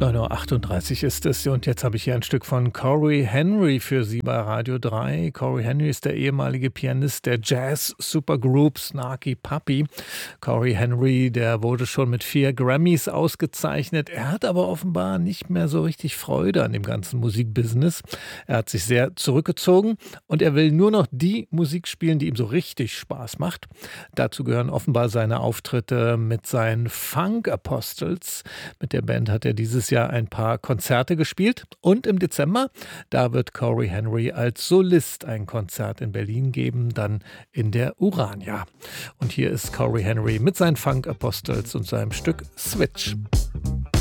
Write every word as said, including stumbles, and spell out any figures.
neun Uhr achtunddreißig ist es und jetzt habe ich hier ein Stück von Cory Henry für Sie bei Radio drei. Cory Henry ist der ehemalige Pianist der Jazz-Supergroup Snarky Puppy. Cory Henry, der wurde schon mit vier Grammys ausgezeichnet. Er hat aber offenbar nicht mehr so richtig Freude an dem ganzen Musikbusiness. Er hat sich sehr zurückgezogen und er will nur noch die Musik spielen, die ihm so richtig Spaß macht. Dazu gehören offenbar seine Auftritte mit seinen Funk Apostles. Mit der Band hat er dieses Jahr ein paar Konzerte gespielt und im Dezember, da wird Cory Henry als Solist ein Konzert in Berlin geben, dann in der Urania. Und hier ist Cory Henry mit seinen Funk Apostles und seinem Stück Switch.